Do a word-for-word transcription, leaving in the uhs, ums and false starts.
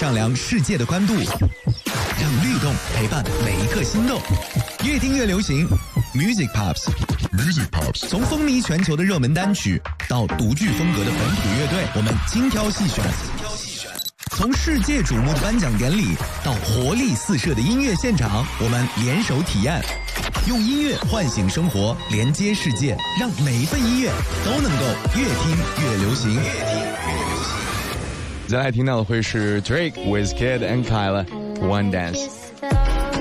丈量世界的宽度，让律动陪伴每一颗心动。越听越流行 ，Music Pops。Music Pops， 从风靡全球的热门单曲到独具风格的本土乐队，我们精挑细选。从世界瞩目的颁奖典礼到活力四射的音乐现场，我们联手体验，用音乐唤醒生活，连接世界，让每一份音乐都能够越听越流行。越听越流行。 接下来听到的会是 Drake with Kid and Kyla One Dance。